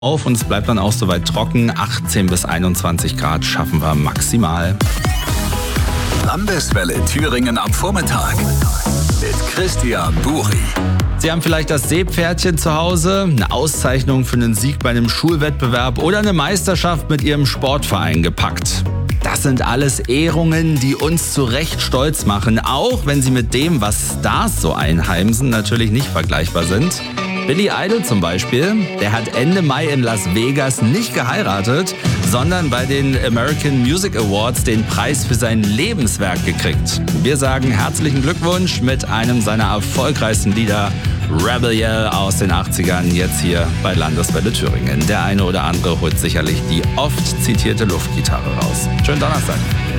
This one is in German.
auf und es bleibt dann auch soweit trocken. 18 bis 21 Grad schaffen wir maximal. Landeswelle Thüringen am Vormittag mit Christian Buri. Sie haben vielleicht das Seepferdchen zu Hause, eine Auszeichnung für einen Sieg bei einem Schulwettbewerb oder eine Meisterschaft mit Ihrem Sportverein gepackt. Das sind alles Ehrungen, die uns zu Recht stolz machen, auch wenn sie mit dem, was Stars so einheimsen, natürlich nicht vergleichbar sind. Billy Idol zum Beispiel, der hat Ende Mai in Las Vegas nicht geheiratet, sondern bei den American Music Awards den Preis für sein Lebenswerk gekriegt. Wir sagen herzlichen Glückwunsch mit einem seiner erfolgreichsten Lieder, Rebel Yell aus den 80ern, jetzt hier bei Landeswelle Thüringen. Der eine oder andere holt sicherlich die oft zitierte Luftgitarre raus. Schönen Donnerstag.